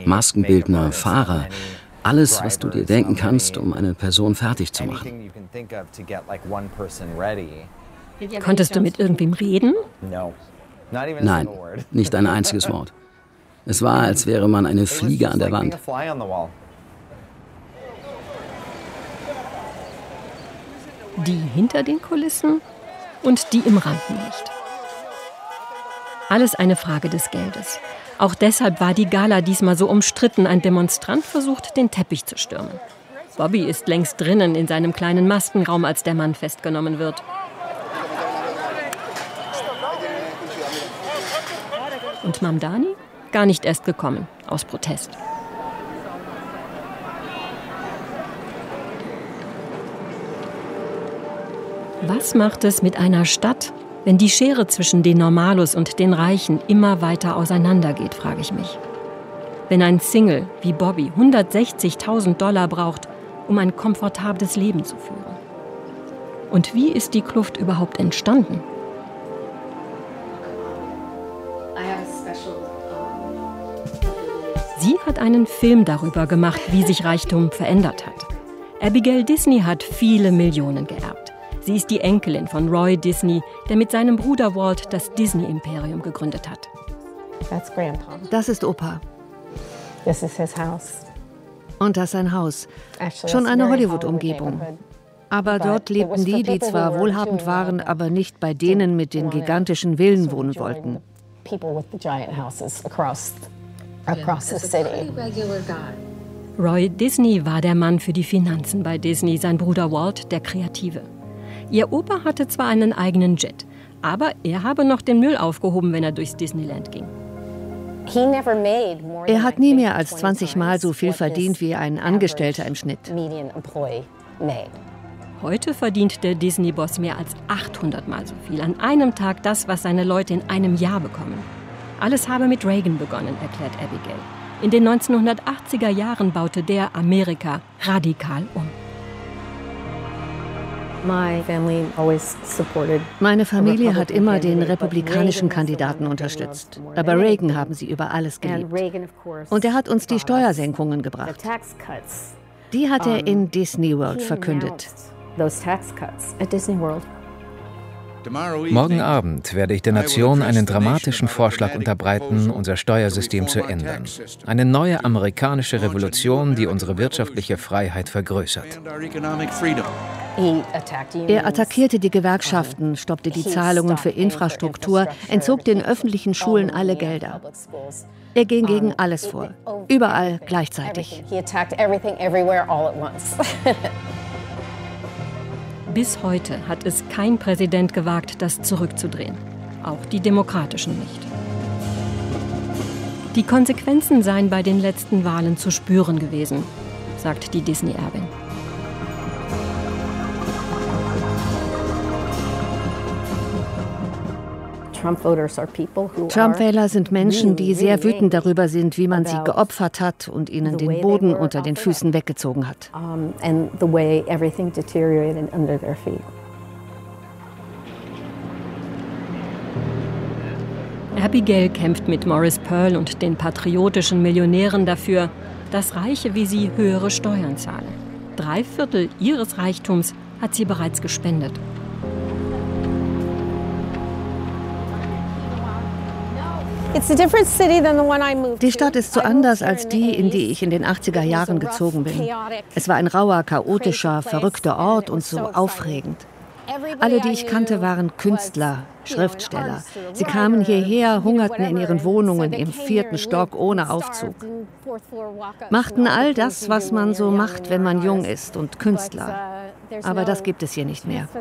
Maskenbildner, Fahrer. Alles, was du dir denken kannst, um eine Person fertig zu machen. Konntest du mit irgendwem reden? Nein, nicht ein einziges Wort. Es war, als wäre man eine Fliege an der Wand. Die hinter den Kulissen und die im Rampenlicht. Alles eine Frage des Geldes. Auch deshalb war die Gala diesmal so umstritten. Ein Demonstrant versucht, den Teppich zu stürmen. Bobby ist längst drinnen in seinem kleinen Maskenraum, als der Mann festgenommen wird. Und Mamdani? Gar nicht erst gekommen, aus Protest. Was macht es mit einer Stadt, wenn die Schere zwischen den Normalos und den Reichen immer weiter auseinandergeht, frage ich mich. Wenn ein Single wie Bobby 160.000 $ braucht, um ein komfortables Leben zu führen. Und wie ist die Kluft überhaupt entstanden? Sie hat einen Film darüber gemacht, wie sich Reichtum verändert hat. Abigail Disney hat viele Millionen geerbt. Sie ist die Enkelin von Roy Disney, der mit seinem Bruder Walt das Disney-Imperium gegründet hat. Das ist Opa. This is his house. Und das sein Haus. Schon eine Hollywood-Umgebung. Aber dort lebten die, die zwar wohlhabend waren, aber nicht bei denen mit den gigantischen Villen wohnen wollten. Roy Disney war der Mann für die Finanzen bei Disney, sein Bruder Walt der Kreative. Ihr Opa hatte zwar einen eigenen Jet, aber er habe noch den Müll aufgehoben, wenn er durchs Disneyland ging. Er hat nie mehr als 20 Mal so viel verdient wie ein Angestellter im Schnitt. Heute verdient der Disney-Boss mehr als 800 Mal so viel. An einem Tag das, was seine Leute in einem Jahr bekommen. Alles habe mit Reagan begonnen, erklärt Abigail. In den 1980er Jahren baute der Amerika radikal um. Meine Familie hat immer den republikanischen Kandidaten unterstützt. Aber Reagan haben sie über alles geliebt. Und er hat uns die Steuersenkungen gebracht. Die hat er in Disney World verkündet. Morgen Abend werde ich der Nation einen dramatischen Vorschlag unterbreiten, unser Steuersystem zu ändern. Eine neue amerikanische Revolution, die unsere wirtschaftliche Freiheit vergrößert. Er attackierte die Gewerkschaften, stoppte die Zahlungen für Infrastruktur, entzog den öffentlichen Schulen alle Gelder. Er ging gegen alles vor, überall gleichzeitig. Bis heute hat es kein Präsident gewagt, das zurückzudrehen. Auch die Demokratischen nicht. Die Konsequenzen seien bei den letzten Wahlen zu spüren gewesen, sagt die Disney-Erbin. Trump-Wähler sind Menschen, die sehr wütend darüber sind, wie man sie geopfert hat und ihnen den Boden unter den Füßen weggezogen hat. Abigail kämpft mit Maurice Pearl und den patriotischen Millionären dafür, dass Reiche wie sie höhere Steuern zahlen. 3/4 ihres Reichtums hat sie bereits gespendet. Die Stadt ist so anders als die, in die ich in den 80er Jahren gezogen bin. Es war ein rauer, chaotischer, verrückter Ort und so aufregend. Alle, die ich kannte, waren Künstler, Schriftsteller. Sie kamen hierher, hungerten in ihren Wohnungen im 4. Stock ohne Aufzug. Machten all das, was man so macht, wenn man jung ist und Künstler. Aber das gibt es hier nicht mehr.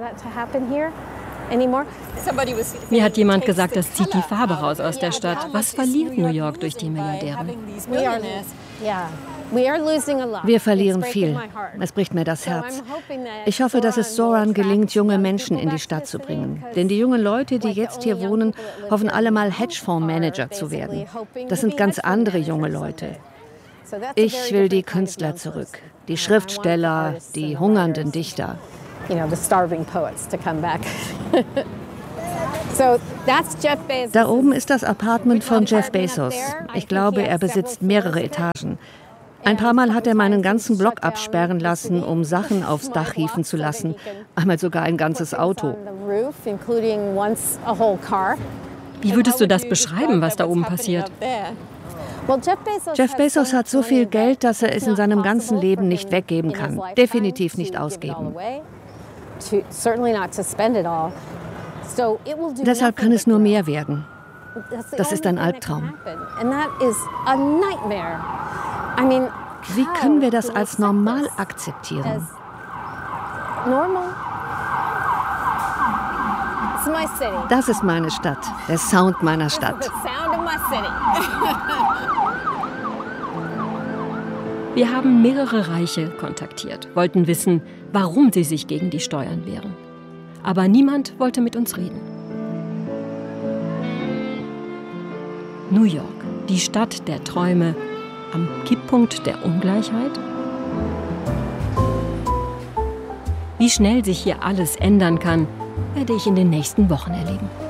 Mir hat jemand gesagt, das zieht die Farbe raus aus der Stadt. Was verliert New York durch die Milliardäre? Wir verlieren viel. Es bricht mir das Herz. Ich hoffe, dass es Zoran gelingt, junge Menschen in die Stadt zu bringen. Denn die jungen Leute, die jetzt hier wohnen, hoffen alle mal Hedgefondsmanager zu werden. Das sind ganz andere junge Leute. Ich will die Künstler zurück, die Schriftsteller, die hungernden Dichter. The starving poets to come back. Da oben ist das Apartment von Jeff Bezos. Ich glaube, er besitzt mehrere Etagen. Ein paar Mal hat er meinen ganzen Block absperren lassen, um Sachen aufs Dach hieven zu lassen. Einmal sogar ein ganzes Auto. Wie würdest du das beschreiben, was da oben passiert? Jeff Bezos hat so viel Geld, dass er es in seinem ganzen Leben nicht weggeben kann. Definitiv nicht ausgeben. Deshalb kann es nur mehr werden. Das ist ein Albtraum. Wie können wir das als normal akzeptieren? Das ist meine Stadt, der Sound meiner Stadt. Wir haben mehrere Reiche kontaktiert, wollten wissen, warum sie sich gegen die Steuern wehren. Aber niemand wollte mit uns reden. New York, die Stadt der Träume, am Kipppunkt der Ungleichheit? Wie schnell sich hier alles ändern kann, werde ich in den nächsten Wochen erleben.